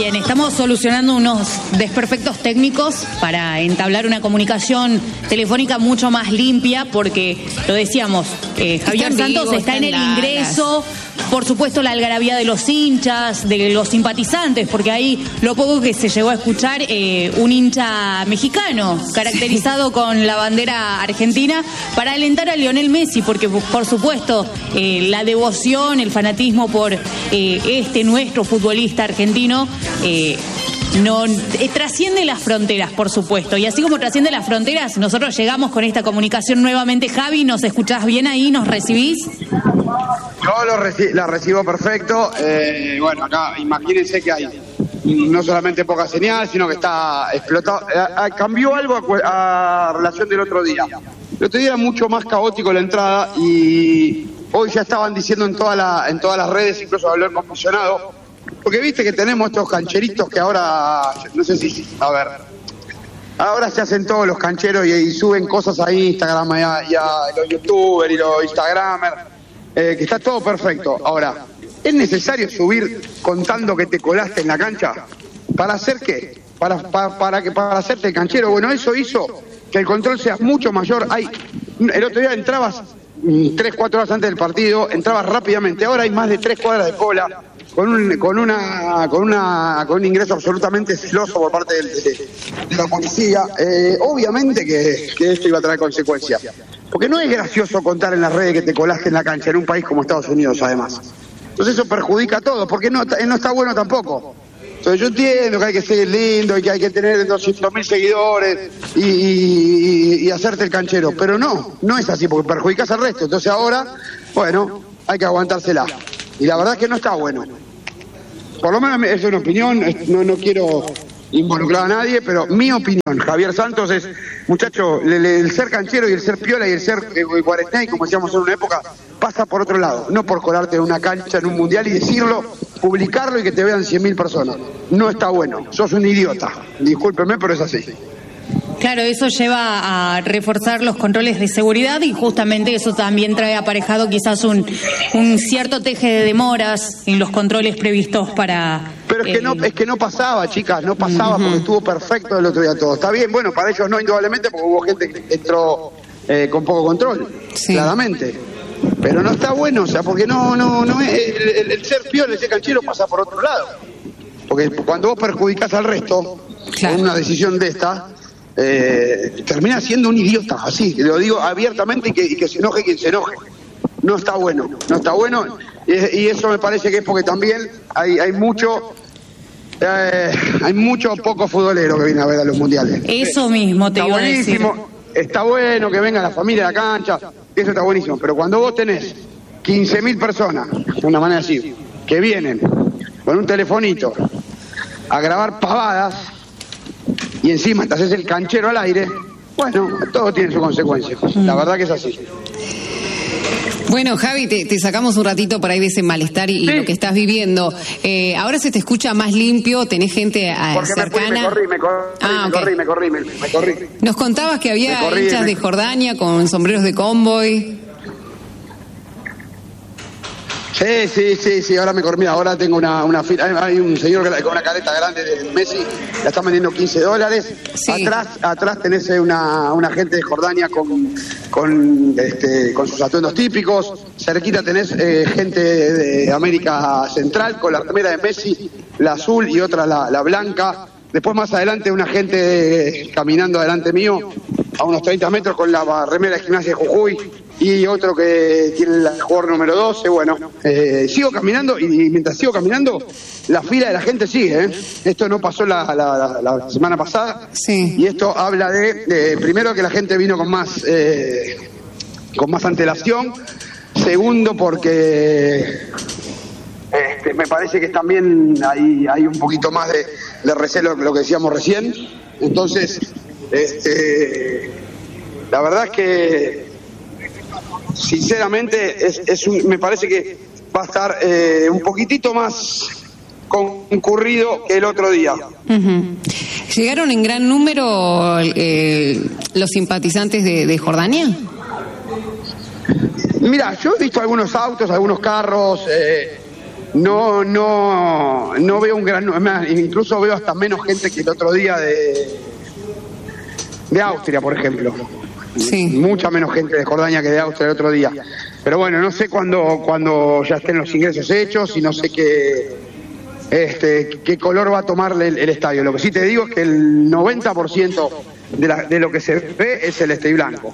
Bien, estamos solucionando unos desperfectos técnicos para entablar una comunicación telefónica mucho más limpia, porque lo decíamos, Javier Santos está en el ingreso. Por supuesto, la algarabía de los hinchas, de los simpatizantes, porque ahí lo poco que se llegó a escuchar, un hincha mexicano, caracterizado con la bandera argentina, para alentar a Lionel Messi, porque por supuesto la devoción, el fanatismo por nuestro futbolista argentino no trasciende las fronteras, por supuesto. Y así como trasciende las fronteras, nosotros llegamos con esta comunicación nuevamente. Javi, ¿nos escuchás bien ahí? ¿Nos recibís? Yo la recibo perfecto. Bueno, acá imagínense que hay no solamente poca señal, sino que está explotado. Cambió algo a relación del otro día. El otro día era mucho más caótico la entrada y hoy ya estaban diciendo en todas las redes, incluso habló el comisionado, porque viste que tenemos estos cancheritos que ahora, no sé si, a ver, ahora se hacen todos los cancheros y suben cosas a Instagram y a los youtubers y los instagramers, que está todo perfecto. Ahora, ¿es necesario subir contando que te colaste en la cancha? ¿Para hacer qué? Para hacerte el canchero. Bueno, eso hizo que el control sea mucho mayor. El otro día entrabas 3-4 horas antes del partido, entrabas rápidamente. Ahora hay más de 3 cuadras de cola, con un ingreso absolutamente celoso por parte de la policía. Obviamente que esto iba a traer consecuencias. Porque no es gracioso contar en las redes que te colaste en la cancha, en un país como Estados Unidos, además. Entonces eso perjudica a todos, porque no está bueno tampoco. Entonces yo entiendo que hay que ser lindo y que hay que tener 200.000 seguidores y hacerte el canchero, pero no es así, porque perjudicas al resto. Entonces ahora, bueno, hay que aguantársela. Y la verdad es que no está bueno. Por lo menos es una opinión, no quiero involucrar a nadie, pero mi opinión, Javier Santos, es, muchacho, el ser canchero y el ser piola y el ser guarené, como decíamos en una época, pasa por otro lado, no por colarte en una cancha en un mundial y decirlo, publicarlo y que te vean 100.000 personas. No está bueno, sos un idiota, discúlpeme, pero es así. Claro, eso lleva a reforzar los controles de seguridad y justamente eso también trae aparejado quizás un cierto teje de demoras en los controles previstos para... Pero es que no pasaba, chicas, no pasaba porque estuvo perfecto el otro día todo. Está bien, bueno, para ellos no, indudablemente, porque hubo gente que entró con poco control, sí, claramente. Pero no está bueno, o sea, porque no el ser piola, el ser canchero pasa por otro lado. Porque cuando vos perjudicás al resto, claro, con una decisión de esta... termina siendo un idiota, así, lo digo abiertamente y que se enoje quien se enoje. No está bueno y eso me parece que es porque también hay mucho poco futbolero que viene a ver a los mundiales. Eso mismo te iba a decir. Está bueno que venga la familia a la cancha, eso está buenísimo, pero cuando vos tenés 15.000 personas, de una manera así, que vienen con un telefonito a grabar pavadas, y encima te haces el canchero al aire, bueno, todo tiene su consecuencia. La verdad que es así. Bueno, Javi, te sacamos un ratito por ahí de ese malestar y lo que estás viviendo. Ahora se te escucha más limpio, tenés gente cercana. Me corrí. Nos contabas que había hinchas de Jordania con sombreros de convoy. Sí, ahora me corrí. Mira, ahora tengo una fila. Hay un señor con una careta grande de Messi, la están vendiendo $15. Sí. Atrás tenés una gente de Jordania con sus atuendos típicos. Cerquita tenés gente de América Central con la remera de Messi, la azul y otra la blanca. Después más adelante una gente caminando adelante mío a unos 30 metros con la remera de Gimnasia de Jujuy y otro que tiene el jugador número 12. Bueno, sigo caminando y mientras sigo caminando la fila de la gente sigue. Esto no pasó la semana pasada. Sí. Y esto habla de primero que la gente vino con más antelación. Segundo, porque me parece que también hay un poquito más de recelo, lo que decíamos recién. Entonces, la verdad es que sinceramente me parece que va a estar un poquitito más concurrido que el otro día. ¿Llegaron en gran número los simpatizantes de Jordania? Mira, yo he visto algunos autos, algunos carros, no veo un gran... Incluso veo hasta menos gente que el otro día de Austria, por ejemplo. Sí. Mucha menos gente de Jordania que de Austria el otro día. Pero bueno, no sé cuando ya estén los ingresos hechos y no sé qué color va a tomar el estadio. Lo que sí te digo es que el 90% de lo que se ve es celeste y blanco.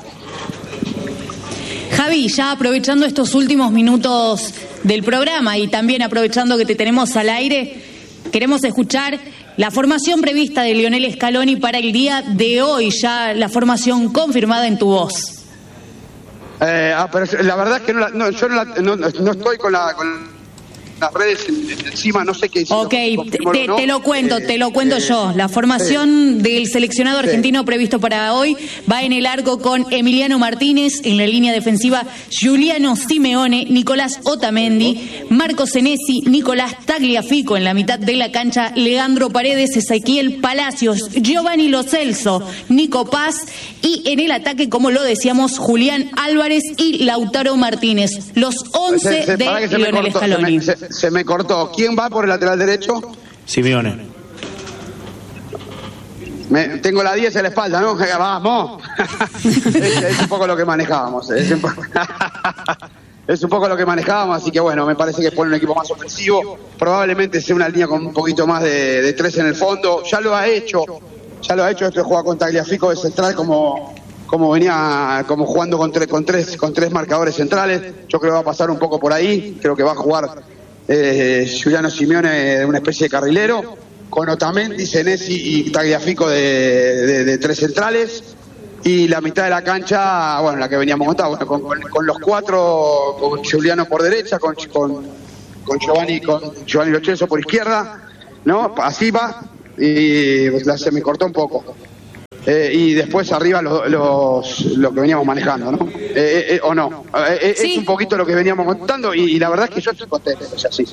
Javi, ya aprovechando estos últimos minutos del programa y también aprovechando que te tenemos al aire, queremos escuchar la formación prevista de Lionel Scaloni para el día de hoy, ya la formación confirmada en tu voz. Pero la verdad es que yo no estoy con las redes encima, no sé qué hizo. Ok, te lo cuento yo. La formación del seleccionado argentino previsto para hoy va en el arco con Emiliano Martínez, en la línea defensiva Giuliano Simeone, Nicolás Otamendi, Marco Senesi, Nicolás Tagliafico, en la mitad de la cancha Leandro Paredes, Ezequiel Palacios, Giovanni Lo Celso, Nico Paz, y en el ataque, como lo decíamos, Julián Álvarez y Lautaro Martínez. Los 11 de Lionel Scaloni. Se me cortó. ¿Quién va por el lateral derecho? Simeone. Tengo la 10 en la espalda, ¿no? ¡Vamos! Es un poco lo que manejábamos. Es un poco lo que manejábamos, así que bueno, me parece que pone un equipo más ofensivo. Probablemente sea una línea con un poquito más de 3 en el fondo. Ya lo ha hecho. Esto juega con Tagliafico de central como venía jugando con tres marcadores centrales. Yo creo que va a pasar un poco por ahí. Creo que va a jugar Giuliano Simeone, una especie de carrilero, con Otamendi, Senesi y Tagliafico de 3 centrales, y la mitad de la cancha, bueno, la que veníamos contando, con los 4, con Giuliano por derecha, con Giovanni Lo Celso por izquierda, ¿no? Así va, y se me cortó un poco. Y después arriba lo que veníamos manejando, ¿no? ¿O no? Sí. Es un poquito lo que veníamos contando y la verdad es que yo estoy contento. O sea, sí.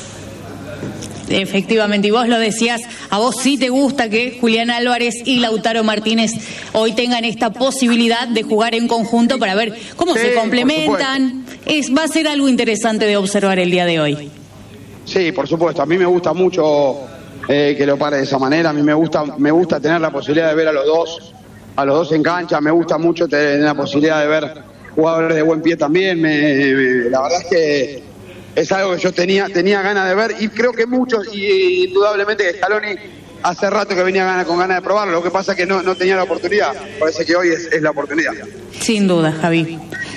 Efectivamente, y vos lo decías, a vos sí te gusta que Julián Álvarez y Lautaro Martínez hoy tengan esta posibilidad de jugar en conjunto para ver cómo se complementan. Va a ser algo interesante de observar el día de hoy. Sí, por supuesto. A mí me gusta mucho que lo pare de esa manera. A mí me gusta tener la posibilidad de ver a los dos en cancha. Me gusta mucho tener la posibilidad de ver jugadores de buen pie también. La verdad es que es algo que yo tenía ganas de ver, y creo que muchos, y indudablemente que Scaloni hace rato que venía con ganas de probarlo. Lo que pasa es que no tenía la oportunidad. Parece que hoy es la oportunidad. Sin duda, Javi.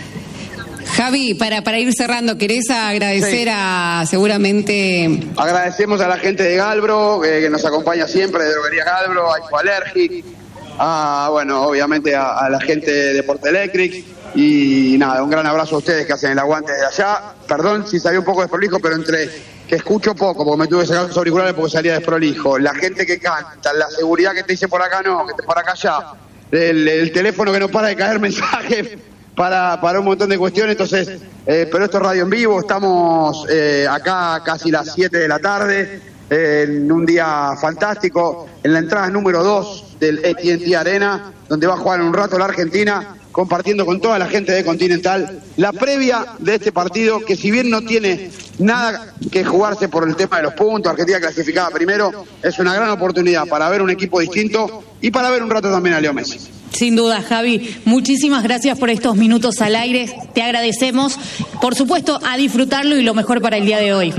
Javi, para ir cerrando, ¿querés agradecer seguramente? Agradecemos a la gente de Galbro, que nos acompaña siempre, de Droguería Galbro, a Hipoalergic, obviamente a la gente de Portelectric, y nada, un gran abrazo a ustedes que hacen el aguante desde allá. Perdón si salí un poco desprolijo, pero entre que escucho poco, porque me tuve que sacar los auriculares porque salía desprolijo, la gente que canta, la seguridad que te dice por acá no, que te por acá allá, el teléfono que no para de caer mensajes para un montón de cuestiones. Entonces, pero esto es radio en vivo, estamos acá casi las 7 de la tarde, en un día fantástico, en la entrada número 2 del AT&T Arena, donde va a jugar en un rato la Argentina, compartiendo con toda la gente de Continental la previa de este partido, que si bien no tiene nada que jugarse por el tema de los puntos, Argentina clasificada primero, es una gran oportunidad para ver un equipo distinto y para ver un rato también a Leo Messi. Sin duda, Javi, muchísimas gracias por estos minutos al aire, te agradecemos, por supuesto, a disfrutarlo y lo mejor para el día de hoy.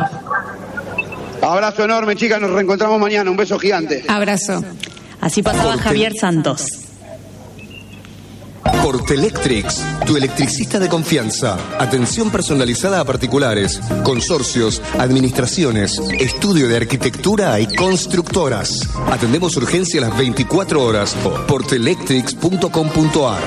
Abrazo enorme, chicas, nos reencontramos mañana, un beso gigante. Abrazo. Así pasaba Javier Santos. Portelectrics, tu electricista de confianza. Atención personalizada a particulares, consorcios, administraciones, estudio de arquitectura y constructoras. Atendemos urgencia a las 24 horas. Portelectrics.com.ar.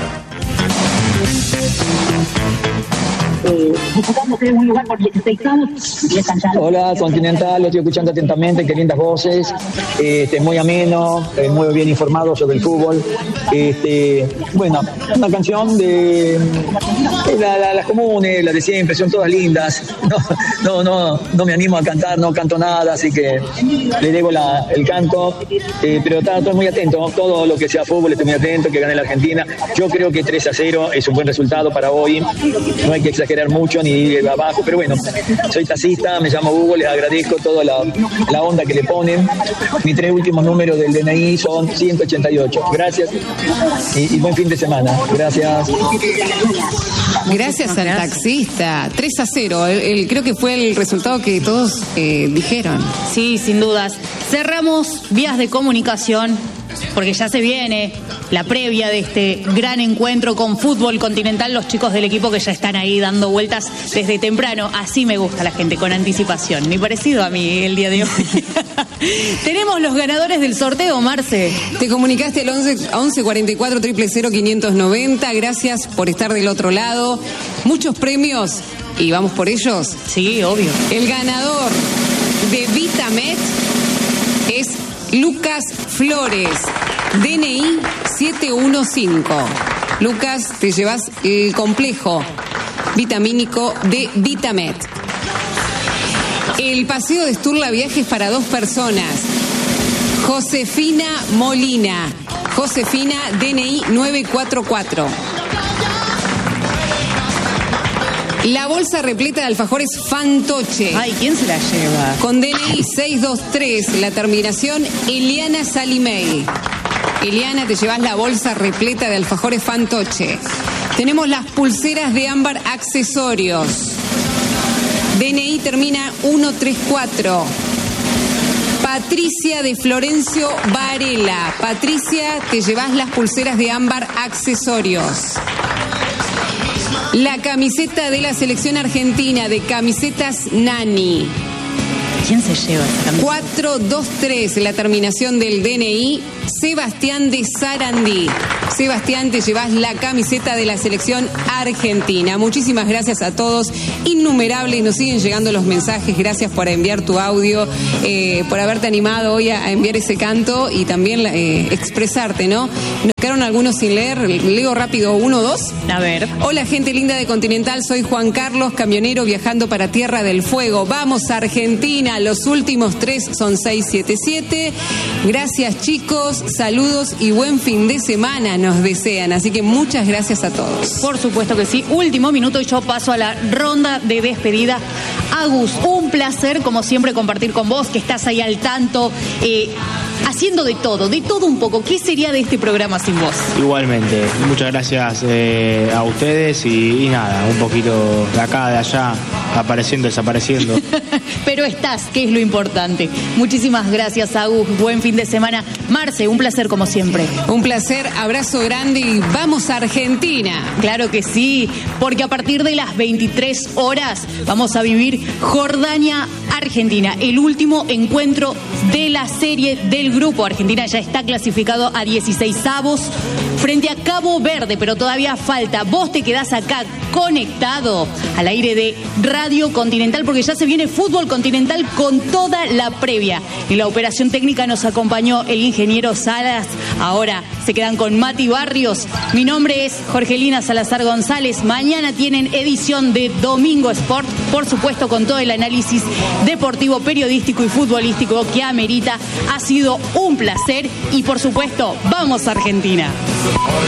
Hola, Continental, lo estoy escuchando atentamente, qué lindas voces, muy ameno, muy bien informado sobre el fútbol. Bueno, una canción de las comunes, las de siempre, son todas lindas. No me animo a cantar, no canto nada, así que le debo el canto, pero estoy muy atento, todo lo que sea fútbol estoy muy atento, que gane la Argentina. Yo creo que 3-0 es un buen resultado para hoy, no hay que exagerar. exagerar mucho ni ir abajo, pero bueno, soy taxista, me llamo Hugo, les agradezco toda la onda que le ponen. Mis 3 últimos números del DNI son 188. Gracias y buen fin de semana. Gracias. Gracias al taxista. 3-0. Creo que fue el resultado que todos dijeron. Sí, sin dudas. Cerramos vías de comunicación porque ya se viene la previa de este gran encuentro con fútbol continental. Los chicos del equipo que ya están ahí dando vueltas desde temprano. Así me gusta la gente, con anticipación. Ni parecido a mí el día de hoy. Tenemos los ganadores del sorteo, Marce. Te comunicaste al 11 44 000 590. Gracias por estar del otro lado. Muchos premios y vamos por ellos. Sí, obvio. El ganador de Vitamed es Lucas Flores, DNI 715. Lucas, te llevas el complejo vitamínico de Vitamed. El paseo de Sturla Viajes para 2 personas. Josefina Molina. Josefina, DNI 944. La bolsa repleta de alfajores Fantoche. Ay, ¿quién se la lleva? Con DNI 623, la terminación Eliana Salimey. Eliana, te llevas la bolsa repleta de alfajores Fantoche. Tenemos las pulseras de ámbar accesorios. DNI termina 134. Patricia de Florencio Varela. Patricia, te llevas las pulseras de ámbar accesorios. La camiseta de la selección argentina de Camisetas Nani. ¿Quién se lleva esa camiseta? 423, la terminación del DNI, Sebastián de Sarandí. Sebastián, te llevas la camiseta de la selección argentina. Muchísimas gracias a todos, innumerables, nos siguen llegando los mensajes. Gracias por enviar tu audio, por haberte animado hoy a enviar ese canto y también expresarte, ¿no? Nos quedaron algunos sin leer, leo rápido 1 o 2. A ver. Hola, gente linda de Continental, soy Juan Carlos, camionero viajando para Tierra del Fuego. Vamos a Argentina, los últimos 3 son 677. Gracias, chicos, saludos y buen fin de semana nos desean, así que muchas gracias a todos. Por supuesto que sí. Último minuto y yo paso a la ronda de despedida. Agus, un placer como siempre compartir con vos, que estás ahí al tanto, haciendo de todo un poco. ¿Qué sería de este programa sin vos? Igualmente, muchas gracias a ustedes y nada, un poquito de acá, de allá, apareciendo, desapareciendo. Pero estás, que es lo importante. Muchísimas gracias, Agus. Buen fin de semana. Marce, un placer como siempre. Un placer, abrazo grande y vamos a Argentina. Claro que sí, porque a partir de las 23 horas vamos a vivir Jordania-Argentina, el último encuentro de la serie del grupo. Argentina ya está clasificado a 16avos frente a Cabo Verde, pero todavía falta. Vos te quedás acá conectado al aire de Radio Continental, porque ya se viene fútbol continental con toda la previa. En la operación técnica nos acompañó el ingeniero Salas. Ahora se quedan con Mati Barrios. Mi nombre es Jorgelina Salazar González. Mañana tienen edición de Domingo Sport, por supuesto con todo el análisis deportivo, periodístico y futbolístico que amerita. Ha sido un placer y por supuesto, vamos a Argentina.